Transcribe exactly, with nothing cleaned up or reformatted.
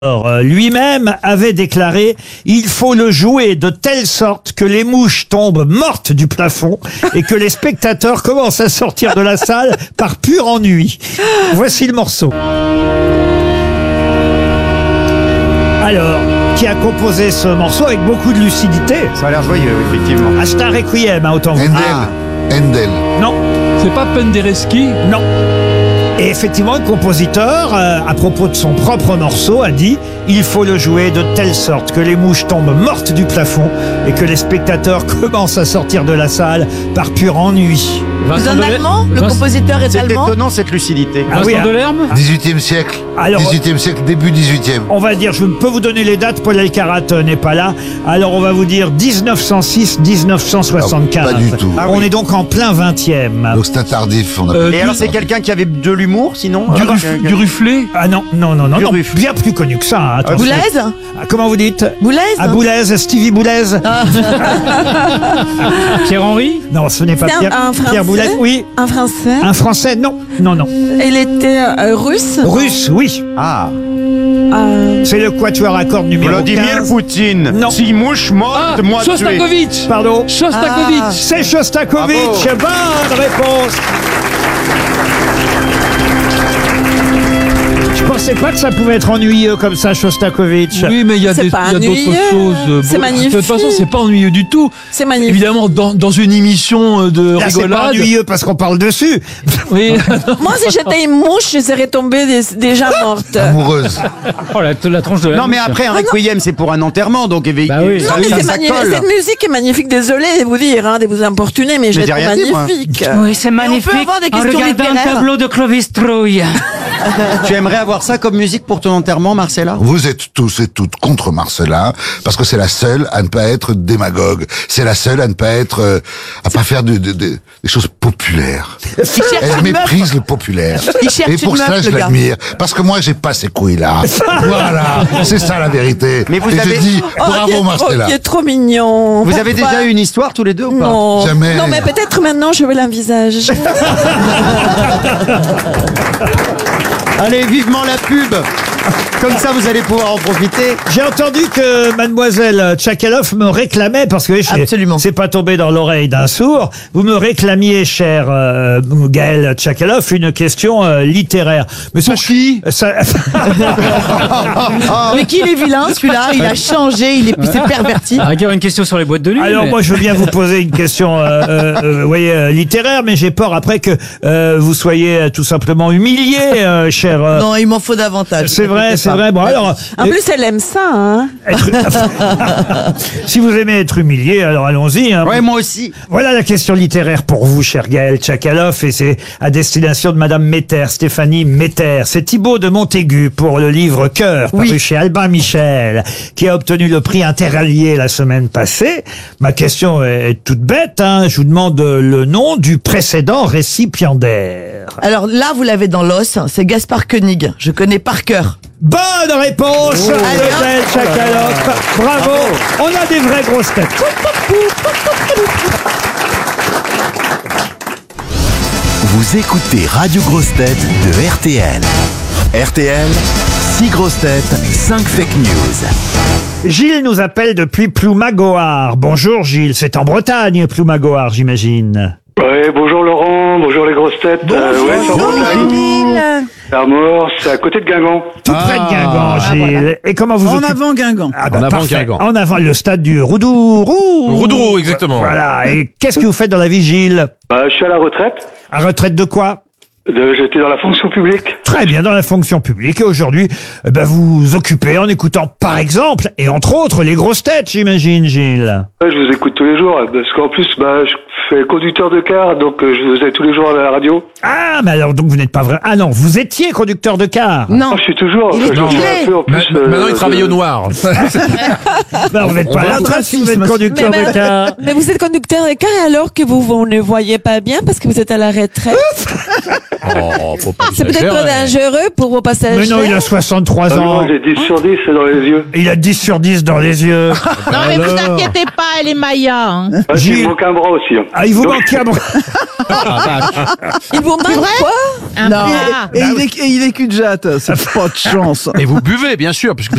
Euh, Lui-même avait déclaré « Il faut le jouer de telle sorte que les mouches tombent mortes du plafond et que les spectateurs commencent à sortir de la salle par pur ennui. » Voici le morceau. Alors, qui a composé ce morceau avec beaucoup de lucidité? Ça a l'air joyeux, effectivement. Ah, c'est un requiem, hein, autant vous dire. Handel. Handel. Non, C'est pas Penderecki? non. Et effectivement, le compositeur, euh, à propos de son propre morceau, a dit « Il faut le jouer de telle sorte que les mouches tombent mortes du plafond et que les spectateurs commencent à sortir de la salle par pur ennui. » C'est un Deler- allemand? Le Vincent- compositeur est C'est allemand? étonnant cette lucidité. Ah oui, Vincent ah. Delerme? dix-huitième siècle. Alors- dix-huitième siècle, début dix-huitième. On va dire, je peux vous donner les dates, Paul Elkarat euh, n'est pas là. Alors on va vous dire dix-neuf cent six à dix-neuf cent soixante-quinze. Ah, pas du tout. Ah On oui. est donc en plein vingtième. Donc c'est un tardif. On a Euh, Et du- alors c'est quelqu'un qui avait de l'humour, sinon Du, Ah, ruf- quelqu'un- du Rufflet? Ah non, non, non, non, Du non, Ruff. bien plus connu que ça. hein, attention. Boulez? Ah, comment vous dites? Boulez? Ah, Boulez, Stevie Boulez? Pierre-Henri? Non, ce n'est pas C'est un- Pierre, un Français Pierre Boulez. Oui. Un Français? Un Français? Non, non, non. Il était euh, russe? Russe, oui. Ah, Euh, C'est le quatuor à cordes numéro Vladimir quinze. Poutine. Non. Six mouches mortes, Ah, moi tué. Shostakovich! Pardon? Shostakovich! Ah. C'est Shostakovich. Bonne réponse. Je pensais pas que ça pouvait être ennuyeux comme ça, Shostakovich. Oui, mais il y a C'est des- pas il y a d'autres ennuyeux. choses. euh, C'est beau- magnifique. De toute façon, c'est pas ennuyeux du tout. C'est magnifique. Évidemment, dans, dans une émission euh, de Là, c'est pas rigolade. ennuyeux parce qu'on parle dessus. Oui. Moi, si j'étais une mouche, je serais tombée des- déjà morte. amoureuse. Oh, la, la tranche de la Non mais mouche. après un requiem c'est pour un enterrement donc éveillé. Bah oui. Non, mais ça, c'est ça magnifique. colle. Cette musique est magnifique. Désolée de vous dire, hein, de vous importuner, mais je Mais la j'ai trouve rien dit, moi. magnifique. Oui, c'est magnifique. on peut avoir des en questions regardant un littéraires. tableau de Clovis Trouille. Tu aimerais avoir ça comme musique pour ton enterrement, Marcella? Vous êtes tous et toutes contre Marcella parce que c'est la seule à ne pas être démagogue. C'est la seule à ne pas être, euh, à pas faire de, de- de- des choses populaires. Il cherche Elle une meuf. méprise le populaire. Il cherche Et pour une meuf, cela, je le gars. l'admire. Parce que moi, j'ai pas ces couilles-là. Voilà. C'est ça la vérité. Mais vous et avez- je dis, Oh, il est bravo trop- Marcella. Il est trop mignon. Vous avez Pourquoi? déjà eu une histoire tous les deux ou pas? Non. Jamais. Non, mais peut-être maintenant, je veux l'envisage. Allez, vivement la pub. Comme ça, vous allez pouvoir en profiter. J'ai entendu que mademoiselle Tchakaloff me réclamait, parce que je- Absolument. c'est pas tombé dans l'oreille d'un sourd, vous me réclamiez, cher euh, Gaël Tchakaloff, une question euh, littéraire. Mais ça, Pour qui? ça- Mais qu'il est vilain, celui-là. Il a changé. Il est, c'est perverti. À rigueur, une question sur les boîtes de nuit. Alors mais- moi je veux bien vous poser une question euh, euh, euh, vous voyez, euh, littéraire, mais j'ai peur après que euh, vous soyez euh, tout simplement humilié, euh, cher... euh, Non, il m'en faut davantage. c'est vrai, c'est vrai. Bon alors... En euh, plus, elle aime ça, hein. être- si vous aimez être humilié, alors allons-y. hein. Ouais, moi aussi. Voilà la question littéraire pour vous, cher Gaël Tchakaloff, et c'est à destination de Madame Metter, Stéphanie Metter. C'est Thibaut de Montaigu pour le livre Cœur, paru chez Albin Michel, qui a obtenu le prix Interallié la semaine passée. Ma question est toute bête, hein. Je vous demande le nom du précédent récipiendaire. Alors là, vous l'avez dans l'os, c'est Gaspard Koenig. Je connais par cœur. Bonne réponse de Gaël Tchakaloff. Bravo. On a des vraies grosses têtes. Vous écoutez Radio Grosses Têtes de R T L. R T L, six grosses têtes, cinq fake news. Gilles nous appelle depuis Ploumagoar. Bonjour Gilles, c'est en Bretagne, Ploumagoar, j'imagine. Ouais, bonjour Laurent, bonjour les grosses têtes. Euh, ouais, c'est en Bretagne. Armor, c'est à côté de Guingamp. Tout près de Guingamp, Gilles. Et comment vous En occupez- avant Guingamp. Ah bah, En avant parfait. Guingamp. En avant le stade du Roudourou. Roudourou, exactement. Voilà. Et qu'est-ce que vous faites dans la vie, Gilles? Bah, je suis à la retraite. À retraite de quoi? De, j'étais dans la fonction publique. Très bien, dans la fonction publique. Et aujourd'hui, eh ben, vous vous occupez en écoutant, par exemple, et entre autres, les grosses têtes, j'imagine, Gilles. Ouais, je vous écoute tous les jours, parce qu'en plus, bah, je fais conducteur de car, donc euh, je vous ai tous les jours à la radio. Ah, mais alors, donc vous n'êtes pas vrai. Ah non, vous étiez conducteur de car. Non. Ah, je suis toujours. Il est je il fais est. un peu, en plus, Ma- euh, Maintenant, il travaille de- au noir. Ben, vous n'êtes pas là, toi, si vous êtes conducteur Mais, de mais- car. mais vous êtes conducteur de car alors que vous, vous ne voyez pas bien parce que vous êtes à la retraite. Oh, faut pas C'est peut-être exagérer. dangereux pour vos passagers. Mais non, il a soixante-trois Ah ans. non, j'ai dix sur dix dans les yeux. Il a dix sur dix dans les yeux. Non, mais vous inquiétez pas, elle est Maya. Hein. Ah, Gilles. il me manque un bras aussi. hein. Ah, il vous Donc, manque un bras. Il vous manque quoi? Un Non. bras. Et il est, et il est cul de jatte, c'est pas de chance. Et vous buvez, bien sûr, puisque vous